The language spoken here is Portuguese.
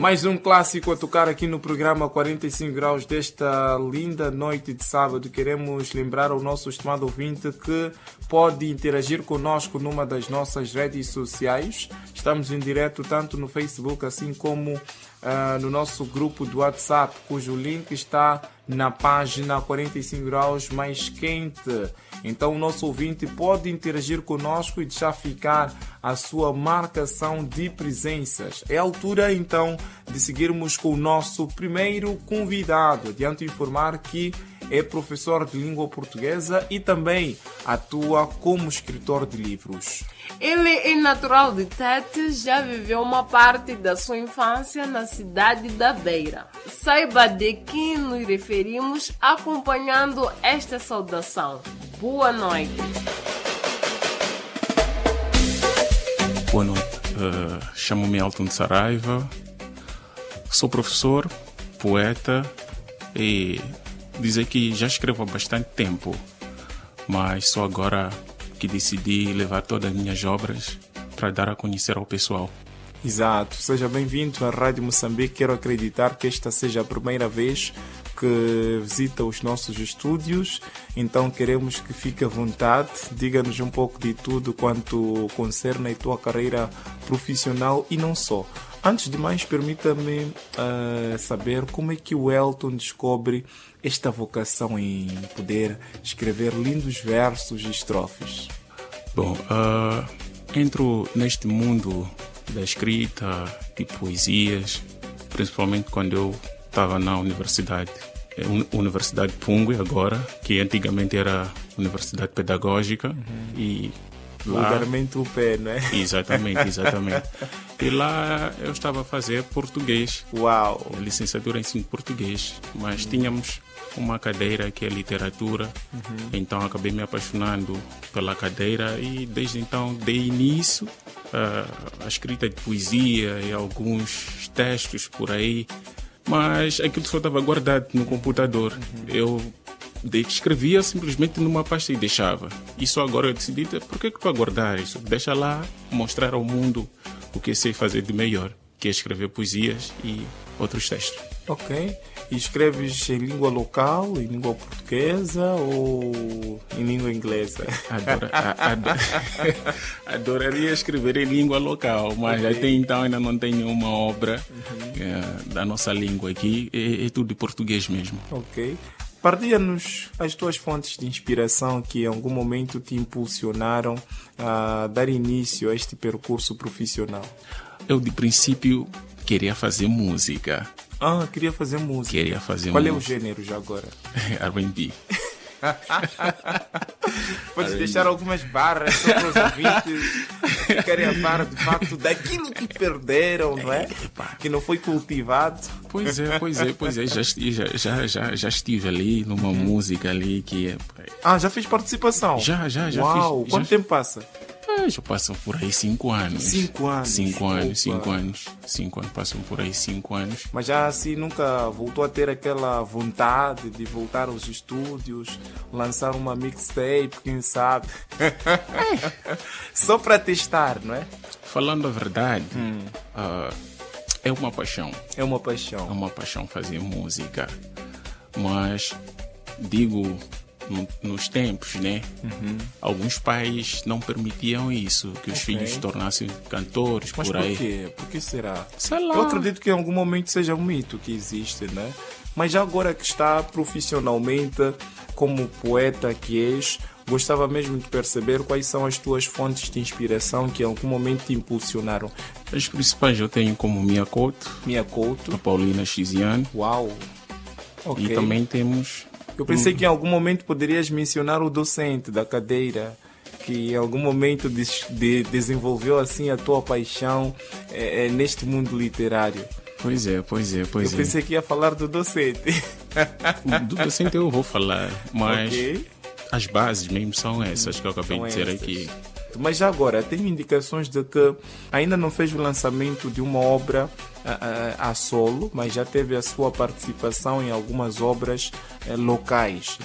Mais um clássico a tocar aqui no programa 45 graus desta linda noite de sábado. Queremos lembrar ao nosso estimado ouvinte que pode interagir conosco numa das nossas redes sociais. Estamos em direto tanto no Facebook assim como no nosso grupo do WhatsApp, cujo link está na página 45 graus mais quente. Então o nosso ouvinte pode interagir conosco e deixar ficar a sua marcação de presenças. É a altura então de seguirmos com o nosso primeiro convidado. Adianto informar que é professor de língua portuguesa e também atua como escritor de livros. Ele é natural de Tete, já viveu uma parte da sua infância na cidade da Beira. Saiba de quem nos referimos acompanhando esta saudação. Boa noite. Boa noite. Chamo-me Elton de Saraiva. Sou professor, poeta e dizer que já escrevo há bastante tempo, mas só agora que decidi levar todas as minhas obras para dar a conhecer ao pessoal. Exato. Seja bem-vindo à Rádio Moçambique. Quero acreditar que esta seja a primeira vez que visita os nossos estúdios, então queremos que fique à vontade, diga-nos um pouco de tudo quanto concerne a tua carreira profissional e não só. Antes de mais, permita-me saber como é que o Elton descobre esta vocação em poder escrever lindos versos e estrofes. Bom, entro neste mundo da escrita, de poesias, principalmente quando eu estava na universidade. Universidade Pungwe agora, que antigamente era Universidade Pedagógica. E lá, vulgarmente o pé, não é? Exatamente. E lá eu estava a fazer português. Uau! Licenciatura em ensino português. Mas tínhamos uma cadeira que é literatura. Então acabei me apaixonando pela cadeira e desde então dei início à escrita de poesia e alguns textos por aí. Mas aquilo só estava guardado no computador. Eu escrevia simplesmente numa pasta e deixava. E só agora eu decidi, por que estou a guardar isso? Deixa lá mostrar ao mundo o que eu sei fazer de melhor, que é escrever poesias e outros textos. Ok. E escreves em língua local, em língua portuguesa ou em língua inglesa? Adoraria escrever em língua local, mas até então ainda não tenho nenhuma obra da nossa língua aqui. É tudo de português mesmo. Ok. Partilha-nos as tuas fontes de inspiração que em algum momento te impulsionaram a dar início a este percurso profissional. Eu, de princípio, queria fazer música. Queria fazer música. Qual é o gênero já agora? R&B. Podes deixar algumas barras só para os ouvintes ficarem a par de facto daquilo que perderam, não é? Que não foi cultivado. Pois é. Já estive ali numa música ali que... já fez participação? Já Uau, fiz. Quanto tempo passa? Já passam por aí 5 anos. 5 anos? 5 anos. Passam por aí 5 anos. Mas já assim nunca voltou a ter aquela vontade de voltar aos estúdios, lançar uma mixtape, quem sabe? Só para testar, não é? Falando a verdade, é uma paixão. É uma paixão. É uma paixão fazer música. Mas, digo... Nos tempos, né? Alguns pais não permitiam isso, que os filhos se tornassem cantores. Mas por aí. Quê? Por que será? Sei lá. Eu acredito que em algum momento seja um mito que existe, né? Mas já agora que está profissionalmente, como poeta que és, gostava mesmo de perceber quais são as tuas fontes de inspiração que em algum momento te impulsionaram. As principais eu tenho como Mia Couto, a Paulina Xiziane. Uau! Okay. E também temos... Eu pensei que em algum momento poderias mencionar o docente da cadeira, que em algum momento desenvolveu assim a tua paixão neste mundo literário. Pois é. Eu pensei que ia falar do docente. Do docente eu vou falar, mas as bases mesmo são essas que eu acabei de dizer aqui. Mas já agora, tenho indicações de que ainda não fez o lançamento de uma obra a solo, mas já teve a sua participação em algumas obras locais.